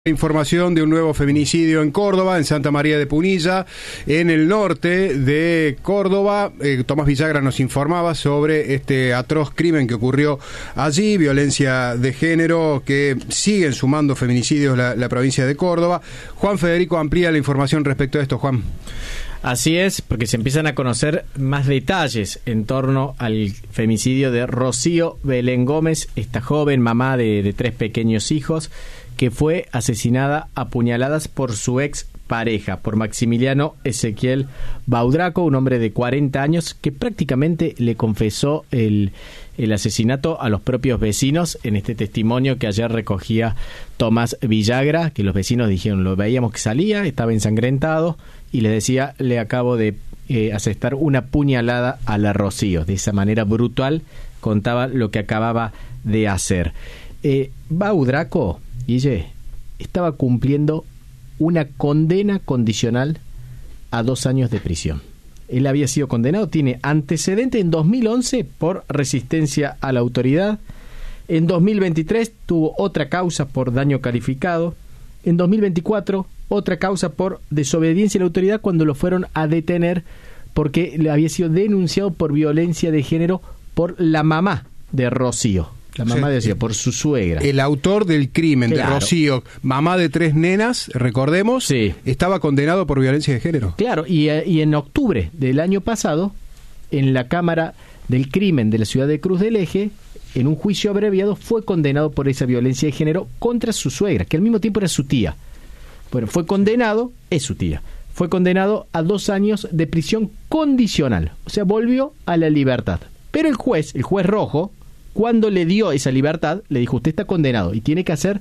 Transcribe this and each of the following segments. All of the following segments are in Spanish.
Información de un nuevo feminicidio en Córdoba, en Santa María de Punilla, en el norte de Córdoba. Tomás Villagra nos informaba sobre este atroz crimen que ocurrió allí, violencia de género que siguen sumando feminicidios la provincia de Córdoba. Juan Federico amplía la información respecto a esto. Juan. Así es, porque se empiezan a conocer más detalles en torno al femicidio de Rocío Belén Gómez, esta joven mamá de 3 pequeños hijos, que fue asesinada a puñaladas por su ex pareja, por Maximiliano Ezequiel Baudraco, un hombre de 40 años que prácticamente le confesó el asesinato a los propios vecinos en este testimonio que ayer recogía Tomás Villagra, que los vecinos dijeron, lo veíamos que salía, estaba ensangrentado y le decía, le acabo de asestar una puñalada a la Rocío. De esa manera brutal contaba lo que acababa de hacer. Baudraco, Guille, estaba cumpliendo una condena condicional a 2 años de prisión. Él había sido condenado, tiene antecedente en 2011 por resistencia a la autoridad. En 2023 tuvo otra causa por daño calificado. En 2024 otra causa por desobediencia a la autoridad cuando lo fueron a detener porque le había sido denunciado por violencia de género por la mamá de Rocío. La mamá decía, por su suegra. El autor del crimen, claro, de Rocío, mamá de 3 nenas, recordemos, sí, estaba condenado por violencia de género. Claro, y en octubre del año pasado, en la Cámara del Crimen de la ciudad de Cruz del Eje, en un juicio abreviado, fue condenado por esa violencia de género contra su suegra, que al mismo tiempo era su tía. Bueno, fue condenado, es su tía, fue condenado a 2 años de prisión condicional, o sea, volvió a la libertad. Pero el juez rojo, cuando le dio esa libertad, le dijo, usted está condenado y tiene que hacer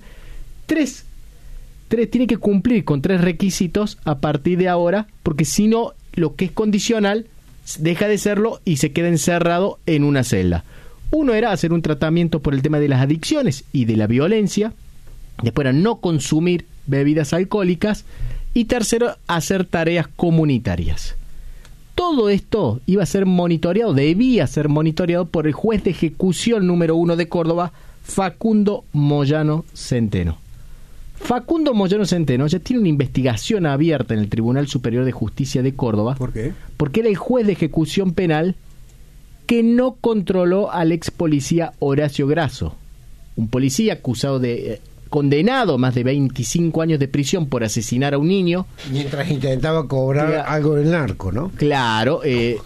tiene que cumplir con 3 requisitos a partir de ahora, porque si no, lo que es condicional deja de serlo y se queda encerrado en una celda. Uno era hacer un tratamiento por el tema de las adicciones y de la violencia, después era no consumir bebidas alcohólicas y tercero, hacer tareas comunitarias. Todo esto iba a ser monitoreado, debía ser monitoreado por el juez de ejecución número 1 de Córdoba, Facundo Moyano Centeno. Facundo Moyano Centeno ya tiene una investigación abierta en el Tribunal Superior de Justicia de Córdoba. ¿Por qué? Porque era el juez de ejecución penal que no controló al ex policía Horacio Grasso, un policía acusado de condenado a más de 25 años de prisión por asesinar a un niño. Mientras intentaba cobrar algo del narco, ¿no? Claro,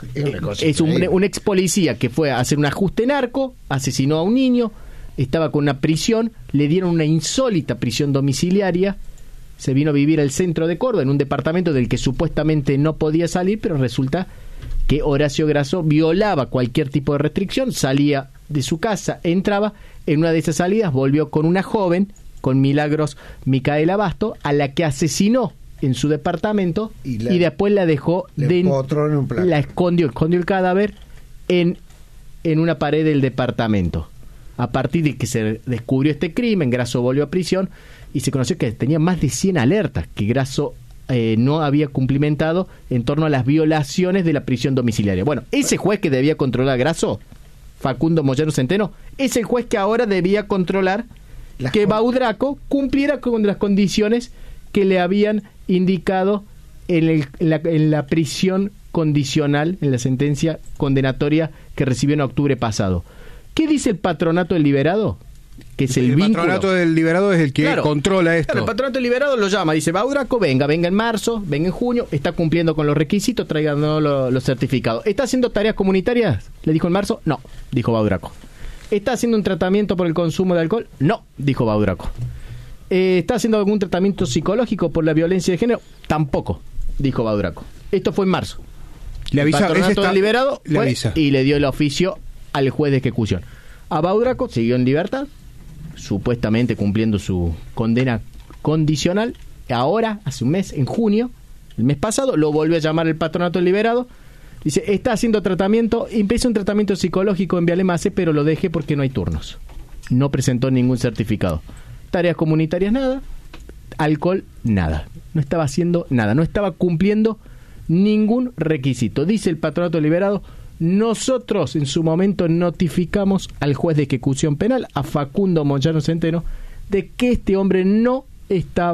es un ex policía que fue a hacer un ajuste narco, asesinó a un niño, estaba con una prisión, le dieron una insólita prisión domiciliaria, se vino a vivir al centro de Córdoba, en un departamento del que supuestamente no podía salir, pero resulta que Horacio Grasso violaba cualquier tipo de restricción, salía de su casa, entraba, en una de esas salidas volvió con una joven, con Milagros Micaela Basto, a la que asesinó en su departamento y después la dejó la escondió el cadáver en una pared del departamento. A partir de que se descubrió este crimen, Grasso volvió a prisión y se conoció que tenía más de 100 alertas que Grasso no había cumplimentado en torno a las violaciones de la prisión domiciliaria. Bueno, ese juez que debía controlar a Grasso, Facundo Moyano Centeno, es el juez que ahora debía controlar que Baudraco cumpliera con las condiciones que le habían indicado en la prisión condicional, en la sentencia condenatoria que recibió en octubre pasado. ¿Qué dice el patronato del liberado? Que es el patronato del liberado es el que controla esto. Claro, el patronato del liberado lo llama, dice, Baudraco, venga en marzo, venga en junio, está cumpliendo con los requisitos, tráiganos los certificados. ¿Está haciendo tareas comunitarias? Le dijo en marzo, no, dijo Baudraco. ¿Está haciendo un tratamiento por el consumo de alcohol? No, dijo Baudraco. ¿Está haciendo algún tratamiento psicológico por la violencia de género? Tampoco, dijo Baudraco. Esto fue en marzo. Le avisa, el patronato del liberado le avisa y le dio el oficio al juez de ejecución. A Baudraco siguió en libertad, supuestamente cumpliendo su condena condicional. Ahora, hace un mes, en junio, el mes pasado, lo volvió a llamar el patronato del liberado. Dice, está haciendo tratamiento, empieza un tratamiento psicológico en Vialemase, pero lo dejé porque no hay turnos. No presentó ningún certificado. Tareas comunitarias, nada. Alcohol, nada. No estaba haciendo nada, no estaba cumpliendo ningún requisito. Dice el patronato liberado, nosotros en su momento notificamos al juez de ejecución penal, a Facundo Moyano Centeno, de que este hombre no estaba